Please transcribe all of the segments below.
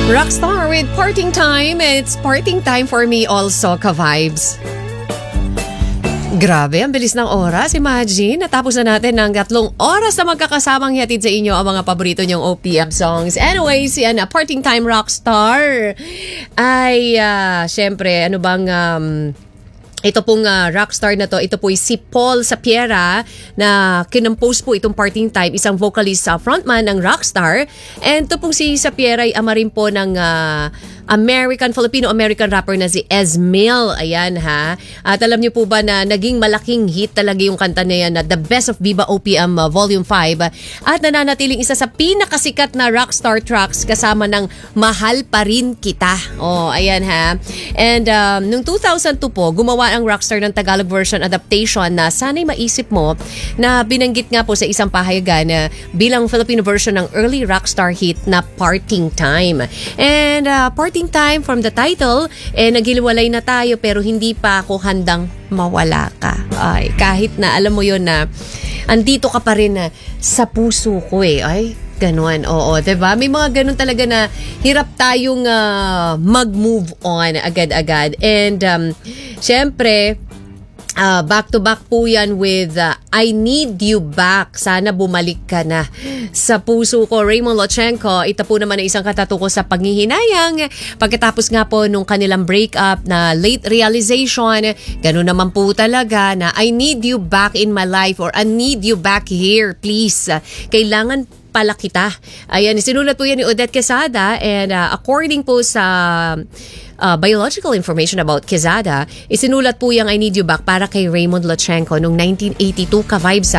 Rockstar with Parting Time. It's parting time for me also, ka-vibes. Grabe, ang bilis ng oras. Imagine, natapos na natin ng 3 oras na magkakasamang hatid sa inyo ang mga paborito nyong OPM songs. Anyways, yan, Parting Time Rockstar. Ay, syempre, ano bang... ito pong rockstar na to, ito po si Paul Sapiera na kinompose po itong Parting Time, isang vocalist frontman ng Rockstar. And ito pong si Sapiera ay ama rin po ng Filipino-American rapper na si Esmil. Ayan ha. At alam niyo po ba na naging malaking hit talaga yung kanta na yan na The Best of Viva OPM Volume 5 at nananatiling isa sa pinakasikat na rockstar tracks kasama ng Mahal Pa Rin Kita. Oh, ayan ha. And nung 2002 po, gumawa ang Rockstar ng Tagalog version adaptation na sana'y maisip mo na binanggit nga po sa isang pahayagan na bilang Filipino version ng early Rockstar hit na Parting Time. And Parting Time from the title, naghiliwalay na tayo pero hindi pa ako handang mawala ka. Ay, kahit na alam mo yon na andito ka pa rin sa puso ko Ay, ganon, oo, diba? May mga ganon talaga na hirap tayong mag-move on agad-agad. And syempre, back to back po yan with I Need You Back. Sana bumalik ka na sa puso ko. Raymond Lochenko, ito po naman ay isang katatuko sa panghihinayang. Pagkatapos nga po nung kanilang breakup na late realization, gano'n naman po talaga na I need you back in my life or I need you back here, please. Kailangan pala kita. Ayan, sinulat po yan ni Odette Quesada and according po sa biological information about Quezada, isinulat po yung I Need You Back para kay Raymond Lochenko noong 1982 ka-vibes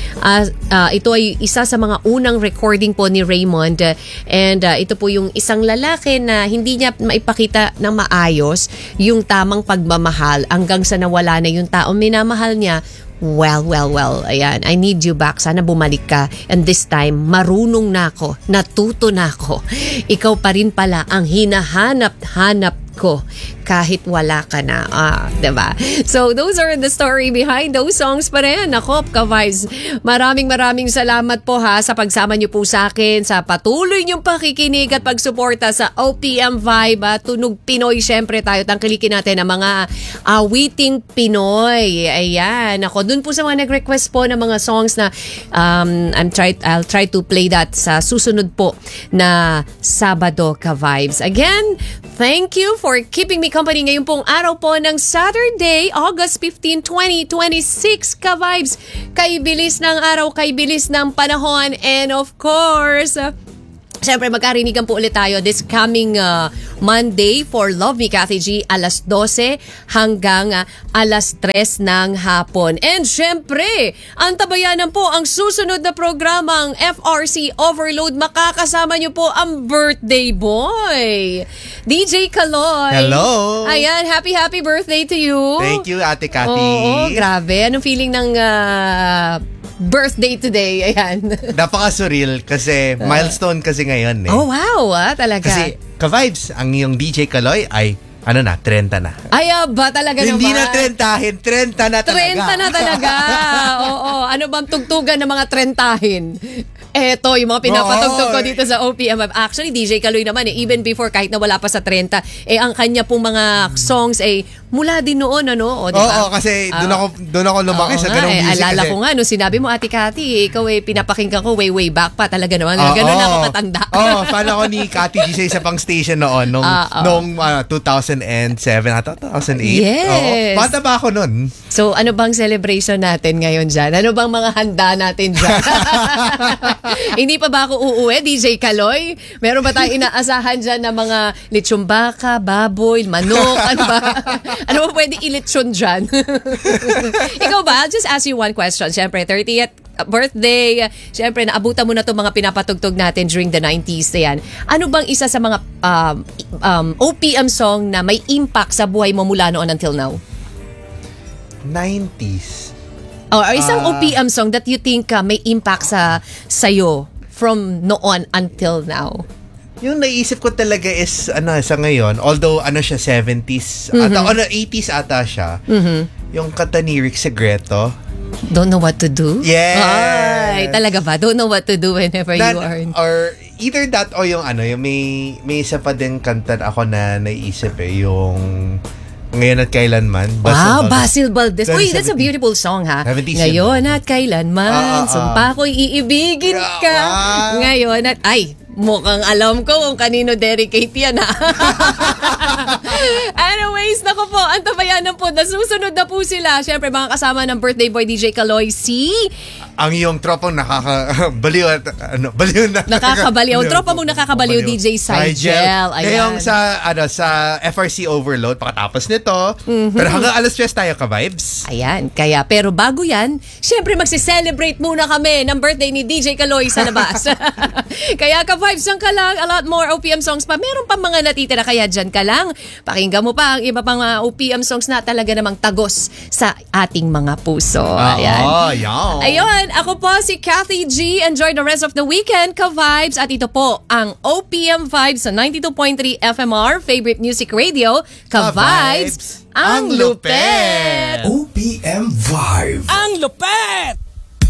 ito ay isa sa mga unang recording po ni Raymond and ito po yung isang lalaki na hindi niya maipakita ng maayos yung tamang pagmamahal hanggang sa nawala na yung taong minamahal niya. Well. Ayan, I need you back. Sana bumalik ka. And this time, marunong na ako. Natuto na ako. Ikaw pa rin pala ang hinahanap-hanap ko kahit wala ka na. Diba? So, those are the story behind those songs pa rin. Ako, ka-vibes, maraming salamat po sa pagsama niyo po sa akin, sa patuloy niyong pakikinig at pagsuporta sa OPM Vibe. Tunog Pinoy, syempre tayo tangkilikin natin ang mga awiting Pinoy. Ayan. Ako, dun po sa mga nag-request po ng mga songs na I'll try to play that sa susunod po na Sabado, ka-vibes. Again, thank you for keeping me company ngayon pong araw po ng Saturday, August 15, 2026, ka-vibes. Kay bilis ng araw, kay bilis ng panahon, and of course, siyempre, magkarinigan po ulit tayo this coming Monday for Love Me, Kathy G, alas 12 hanggang alas 3 ng hapon. And siyempre, antabayanan po ang susunod na programang FRC Overload. Makakasama niyo po ang birthday boy, DJ Kaloy. Hello! Ayan, happy birthday to you. Thank you, Ate Kathy. Oo, grabe. Anong feeling ng birthday today? Ayan. Napaka-surreal kasi milestone kasi ngayon Oh, wow. Talaga. Kasi ka-vibes, ang iyong DJ Kaloy ay 30 na. Ay, ba talaga naman? Hindi na 30 na talaga. 30 na talaga. Oo. Ano bang tugtugan ng mga 30-hin? Eto, yung mga pinapatugtog ko dito sa OPM. Actually, DJ Kaloy naman even before, kahit na wala pa sa 30, ang kanya pong mga songs mula din noon, ano? Diba? Oo, kasi doon ako lumaki sa ganong music. Alala ko nga, no, sinabi mo, Ate Cathy, ikaw pinapakinggan ko way back pa talaga naman. Ganun na ako katanda. Fan ako ni Cathy G sa isa pang station noon, noong 2007 ata, 2008. Yes. Bata ba ako noon? So, ano bang celebration natin ngayon dyan? Ano bang mga handa natin dyan? Hindi pa ba ako uuwi, DJ Kaloy? Meron ba tayong inaasahan dyan na mga lechon baka, baboy, manok? Ano ba? Ano ba pwede ilechon dyan? Ikaw ba? I'll just ask you one question. Siyempre, 30th birthday. Siyempre, naabutan mo na itong mga pinapatugtog natin during the 90s. Yan. Ano bang isa sa mga OPM song na may impact sa buhay mo mula noon until now? 90s. Or isang OPM song that you think may impact sa'yo from noon until now? Yung naisip ko talaga is sa ngayon, although siya 70s ata, 80s ata siya. Yung kanta ni Rick Segreto. Don't know what to do? Yes. Ay, talaga ba? Don't know what to do whenever you are in... Or either that o yung yung may isa pa din kanta ako na naisip yung Ngayon at Kailanman. Basil Valdez. Uy, that's a beautiful song ha. Ngayon at kailanman, sumpa ko'y iibigin ka. Ngayon at, mukhang alam ko kung kanino dedicate yan ha. Anyways, naku po, antabayanan po, nasusunod na po sila. Siyempre, mga kasama ng birthday boy DJ Kaloy, ang iyong tropang nakakabaliw at baliw na. Nakakabaliw. Tropa mong nakakabaliw, DJ Sigel. Ayan. Yung sa FRC Overload, pakatapos nito. Pero hanggang alas 3 tayo ka-vibes. Ayan. Kaya, pero bago yan, syempre magsi-celebrate muna kami ng birthday ni DJ Kaloy sa labas. Kaya ka-vibes lang ka lang, a lot more OPM songs pa. Meron pa mga natitira, kaya dyan ka lang. Pakinggan mo pa ang iba pang OPM songs na talaga namang tagos sa ating mga puso. Ayan. Ayun, ako po si Kathy G. Enjoy the rest of the weekend, ka-vibes. At ito po ang OPM Vibes sa 92.3 FMR, favorite music radio, ka-vibes, ang lupet! OPM Vibe. Ang lupet!